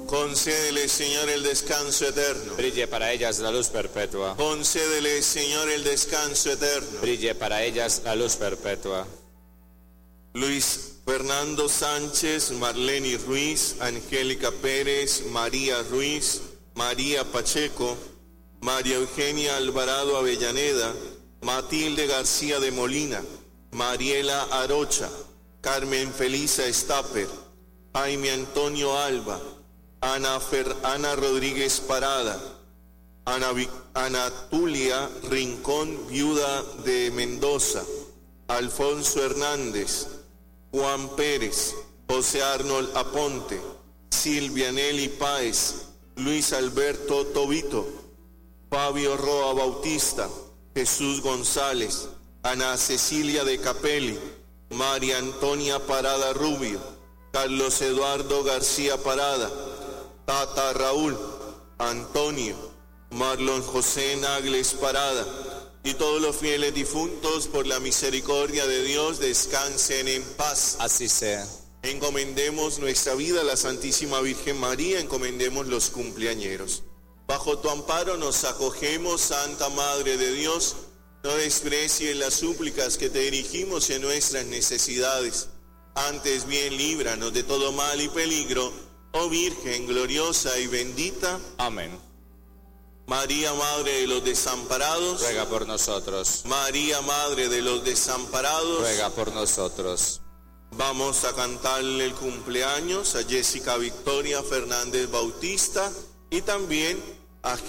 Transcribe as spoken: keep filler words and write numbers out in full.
Concédele, Señor, el descanso eterno. Brille para ellas la luz perpetua. Concédele, Señor, el descanso eterno. Brille para ellas la luz perpetua. Luis Fernando Sánchez, Marlene Ruiz, Angélica Pérez, María Ruiz, María Pacheco, María Eugenia Alvarado Avellaneda, Matilde García de Molina, Mariela Arocha, Carmen Felisa Estaper, Jaime Antonio Alba, Ana, Fer, Ana Rodríguez Parada, Ana, Ana Tulia Rincón, viuda de Mendoza, Alfonso Hernández, Juan Pérez, José Arnold Aponte, Silvia Nelly Páez, Luis Alberto Tobito, Fabio Roa Bautista, Jesús González, Ana Cecilia de Capelli, María Antonia Parada Rubio, Carlos Eduardo García Parada, Tata Raúl, Antonio, Marlon José Nagles Parada, y todos los fieles difuntos, por la misericordia de Dios, descansen en paz. Así sea. Encomendemos nuestra vida a la Santísima Virgen María, encomendemos los cumpleañeros. Bajo tu amparo nos acogemos, Santa Madre de Dios. No desprecies las súplicas que te dirigimos en nuestras necesidades. Antes bien, líbranos de todo mal y peligro, oh Virgen gloriosa y bendita. Amén. María, Madre de los desamparados, ruega por nosotros. María, Madre de los desamparados, ruega por nosotros. Vamos a cantarle el cumpleaños a Jessica Victoria Fernández Bautista y también a